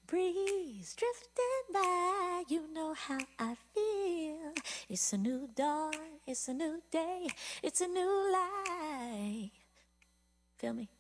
breeze drifting by. You know how I feel. It's a new dawn, it's a new day, it's a new life. Feel me?